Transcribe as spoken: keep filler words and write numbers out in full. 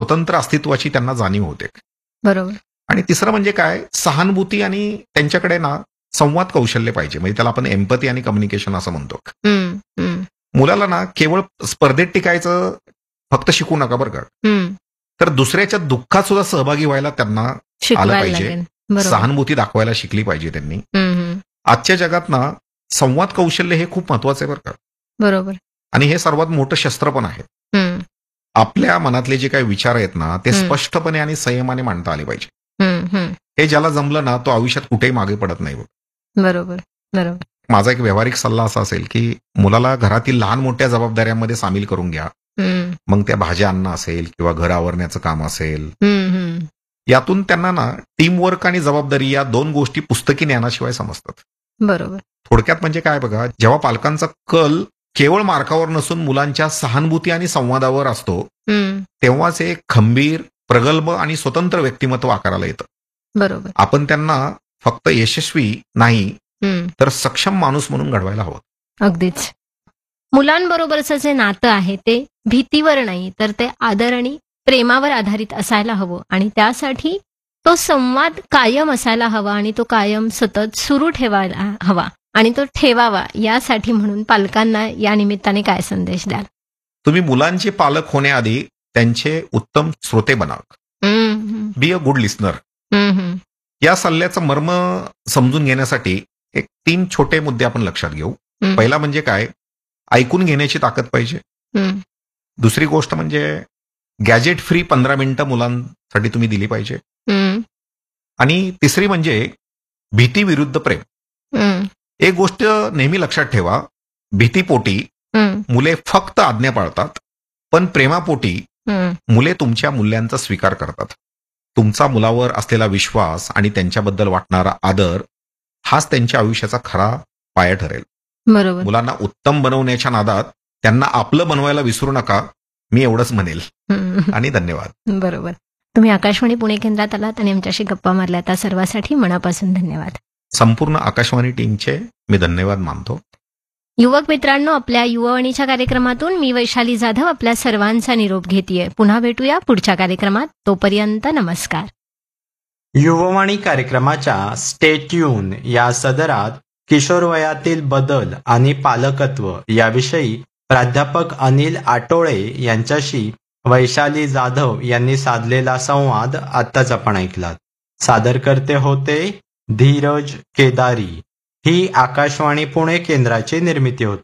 स्वतंत्र अस्तित्वाची त्यांना जाणीव होते. बरोबर. आणि तिसरं म्हणजे काय, सहानुभूती आणि त्यांच्याकडे ना संवाद कौशल्य पाहिजे. म्हणजे त्याला आपण एम्पथी आणि कम्युनिकेशन असं म्हणतो. हम्म, हम्म, मुलाला ना केवळ स्पर्धेत टिकायचं फक्त शिकू नका बरं का, हम्म. तर दुसऱ्याच्या दुःखात सुद्धा सहभागी व्हायला त्यांना आलं शिकवायला पाहिजे. लागेल. बरोबर. सहानुभूती दाखवायला शिकली पाहिजे त्यांनी. हम्म, हम्म. आजच्या जगात ना संवाद कौशल्य हे खूप महत्वाचं आहे बरं का. बरोबर. आणि हे सर्वात मोठं शस्त्र पण आहे. हम्म, आपल्या मनातले जे काही विचार आहेत ना ते हम्म. स्पष्टपणे आणि संयमाने मांडता आले पाहिजे. हम्म, हम्म. हे ज्याला जमलं ना तो आयुष्यात कुठेही मागे पडत नाही बघ. बरोबर. बरोबर. माझा एक व्यावहारिक सल्ला असा असेल की मुलाला घरातील लहान मोठ्या जबाबदाऱ्यांमध्ये सामील करून घ्या. हम्म, मग त्या भाज्या आणणं असेल किंवा घर आवरण्याचं काम असेल, हम्म, हम्म. यातून त्यांना ना टीमवर्क आणि जबाबदारी या दोन गोष्टी पुस्तकी ज्ञानाशिवाय समजतात. बरोबर. थोडक्यात म्हणजे काय बघा, जेव्हा पालकांचा कल केवळ मार्कावर नसून मुलांच्या सहानुभूती आणि संवादावर असतो हम्म. तेव्हाच एक खंबीर, प्रगल्भ आणि स्वतंत्र व्यक्तिमत्व आकाराला येतं. बरोबर. आपण त्यांना फक्त यशस्वी नाही हम्म. तर सक्षम माणूस म्हणून घडवायला हवं. अगदीच. मुलांबरोबरचं जे नातं आहे ते भीतीवर नाही तर ते आदर आणि प्रेमावर आधारित असायला हवं आणि त्यासाठी तो संवाद कायम असायला हवा आणि तो कायम सतत सुरू ठेवायला हवा आणि तो ठेवावा. यासाठी म्हणून पालकांना या निमित्ताने काय संदेश द्याल? तुम्ही मुलांचे पालक होण्याआधी त्यांचे उत्तम श्रोते बना. हम्म, बी अ गुड लिस्नर. हम्म, हम्म. या सल्ल्याचं मर्म समजून घेण्यासाठी एक तीन छोटे मुद्दे आपण लक्षात घेऊ. हम्म. पहिला म्हणजे काय, ऐकून घेण्याची ताकद पाहिजे. हम्म. दुसरी गोष्ट म्हणजे गॅजेट फ्री पंधरा मिनिटं मुलांसाठी तुम्ही दिली पाहिजे. हम्म, आणि तिसरी म्हणजे भीती विरुद्ध प्रेम. हम्म, एक गोष्ट नेहमी लक्षात ठेवा, भीतीपोटी हम्म, मुले फक्त आज्ञा पाळतात, पण प्रेमापोटी हम्म. मुले तुमच्या मूल्यांचा स्वीकार करतात. तुमचा मुलावर असलेला विश्वास आणि त्यांच्याबद्दल वाटणारा आदर हाच त्यांच्या आयुष्याचा खरा पाया ठरेल. बरोबर. मुलांना उत्तम बनवण्याच्या नादात त्यांना आपलं बनवायला विसरू नका, मी एवढंच म्हणेल. हम्म. आणि धन्यवाद. बरोबर. तुम्ही आकाशवाणी पुणे केंद्रात आलात आणि आमच्याशी गप्पा मारल्या, त्या सर्वासाठी मनापासून धन्यवाद. संपूर्ण आकाशवाणी टीमचे मी धन्यवाद मानतो. युवक मित्रांनो, आपल्या युवावाणीच्या कार्यक्रमातून मी वैशाली जाधव आपल्या सर्वांचा निरोप घेतेय. पुन्हा भेटूया पुढच्या कार्यक्रमात. तोपर्यंत नमस्कार. युववाणी कार्यक्रमाच्या स्टे ट्यून या सदरात किशोरवयातील बदल आणि पालकत्व याविषयी प्राध्यापक अनिल आटोळे यांच्याशी वैशाली जाधव यांनी साधलेला संवाद आत्ताच आपण ऐकलात. सादरकर्ते होते धीरज केदारी. ही आकाशवाणी पुणे केंद्राची निर्मिती होती.